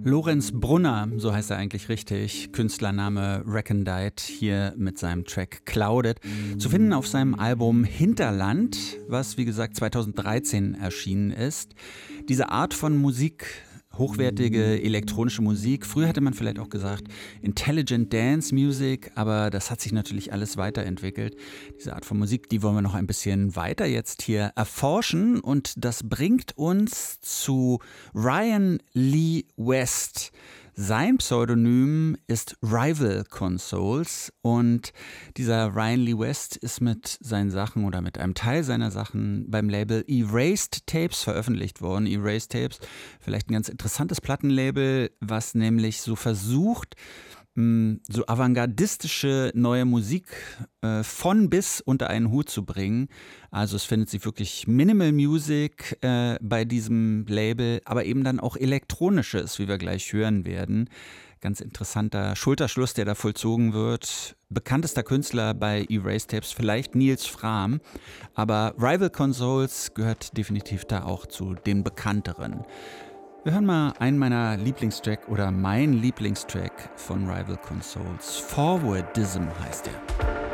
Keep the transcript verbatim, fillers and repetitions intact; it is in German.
Lorenz Brunner, so heißt er eigentlich richtig, Künstlername Recondite, hier mit seinem Track Clouded, zu finden auf seinem Album Hinterland, was wie gesagt zweitausenddreizehn erschienen ist. Diese Art von Musik, hochwertige elektronische Musik, früher hätte man vielleicht auch gesagt Intelligent Dance Music, aber das hat sich natürlich alles weiterentwickelt. Diese Art von Musik, die wollen wir noch ein bisschen weiter jetzt hier erforschen und das bringt uns zu Ryan Lee West. Sein Pseudonym ist Rival Consoles und dieser Ryan Lee West ist mit seinen Sachen oder mit einem Teil seiner Sachen beim Label Erased Tapes veröffentlicht worden. Erased Tapes, vielleicht ein ganz interessantes Plattenlabel, was nämlich so versucht, so avantgardistische neue Musik äh, von bis unter einen Hut zu bringen. Also es findet sich wirklich Minimal Music äh, bei diesem Label, aber eben dann auch elektronisches, wie wir gleich hören werden. Ganz interessanter Schulterschluss, der da vollzogen wird. Bekanntester Künstler bei Erased Tapes, vielleicht Nils Frahm, aber Rival Consoles gehört definitiv da auch zu den bekannteren. Wir hören mal einen meiner Lieblingstrack oder mein Lieblingstrack von Rival Consoles. Forwardism heißt er.